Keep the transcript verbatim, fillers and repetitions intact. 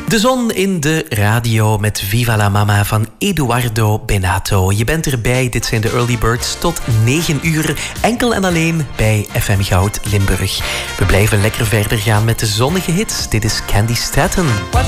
De zon in de radio met Viva la Mama van Eduardo Benato. Je bent erbij, dit zijn de Early Birds tot negen uur. Enkel en alleen bij F M Goud Limburg. We blijven lekker verder gaan met de zonnige hits. Dit is Candy Staten. What's